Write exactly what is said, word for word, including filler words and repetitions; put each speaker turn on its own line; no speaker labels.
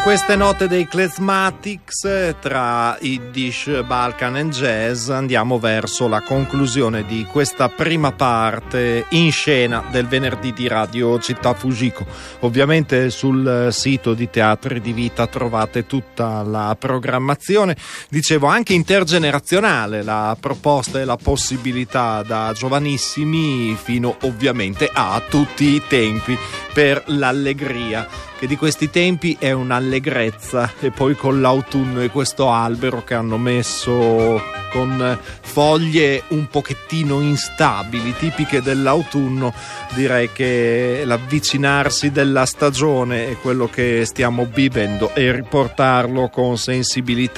queste note dei Klezmatics, tra Yiddish, Balkan and Jazz, andiamo verso la conclusione di questa prima parte in scena del venerdì di Radio Città Fujiko. Ovviamente sul sito di Teatri di Vita trovate tutta la programmazione, dicevo anche intergenerazionale, la proposta e la possibilità da giovanissimi fino ovviamente a tutti i tempi per l'allegria, che di questi tempi è un'allegrezza, e poi con l'autunno e questo albero che hanno messo con foglie un pochettino instabili, tipiche dell'autunno, direi che l'avvicinarsi della stagione è quello che stiamo vivendo, e riportarlo con sensibilità